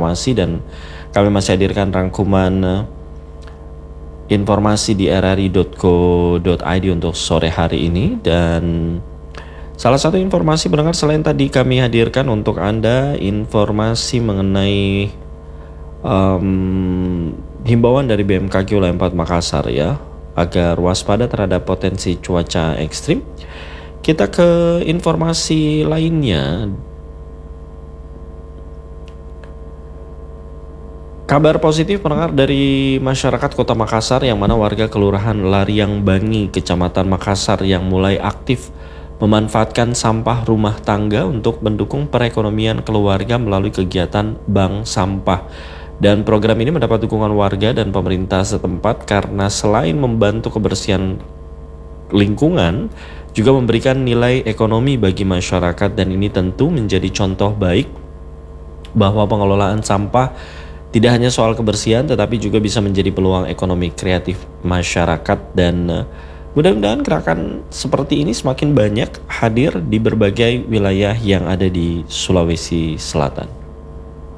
informasi, dan kami masih hadirkan rangkuman informasi di rri.co.id untuk sore hari ini. Dan salah satu informasi pendengar selain tadi kami hadirkan untuk Anda informasi mengenai himbauan dari BMKG wilayah 4 Makassar ya, agar waspada terhadap potensi cuaca ekstrim. Kita ke informasi lainnya. Kabar positif pendengar dari masyarakat Kota Makassar, yang mana warga Kelurahan Lariang Bangi, Kecamatan Makassar yang mulai aktif memanfaatkan sampah rumah tangga untuk mendukung perekonomian keluarga melalui kegiatan bank sampah. Dan program ini mendapat dukungan warga dan pemerintah setempat karena selain membantu kebersihan lingkungan, juga memberikan nilai ekonomi bagi masyarakat, dan ini tentu menjadi contoh baik bahwa pengelolaan sampah tidak hanya soal kebersihan, tetapi juga bisa menjadi peluang ekonomi kreatif masyarakat. Dan mudah-mudahan gerakan seperti ini semakin banyak hadir di berbagai wilayah yang ada di Sulawesi Selatan.